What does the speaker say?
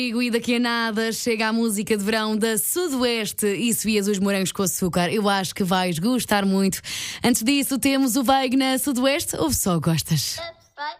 E daqui a nada chega a música de verão da Sudoeste e Sofia dos Morangos com Açúcar. Eu acho que vais gostar muito. Antes disso, temos o Veig na Sudoeste ou só gostas?